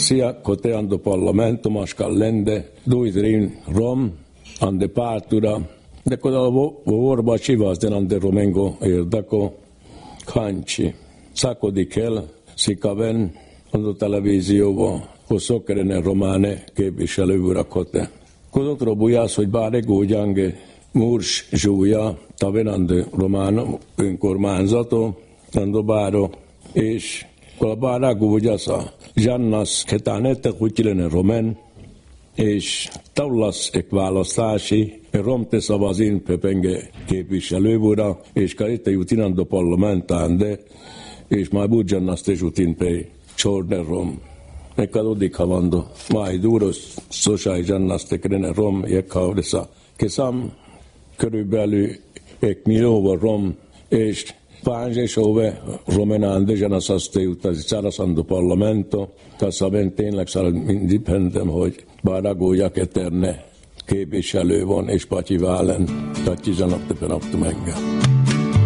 sia coteando parlamento mascallende duidrin rom ande partura de kodal vorba chivas denande romengo erdako kanchi szakodikel szikaven ando televízióba hosszokkerene romane képviselőurakote. Kodotro bujász, hogy bár gógyange Murs Zsúlya, tavenande román önkormányzato, ando báro, és kolabára gógyasza, Zsannasz ketánete kutyilene román, és tavlasz ek választási, romte szavazin pepenge képviselőbura, és karite jutinando parlamentánde, és már budjannasz te jutin pei csorde rom. Ekadodik havando, mai duros szosai zsannasz te krene rom, jekhavdesa. Kesam körülbelül 1 millióval rom, és Pánzsésóve romenande zsanaszaszté utazi száraszandó parlamento, kaszaben tényleg independem, hogy báragójak eterne képviselő van, és Patyi Válen, Tatyi zsanaptepen aktum engem.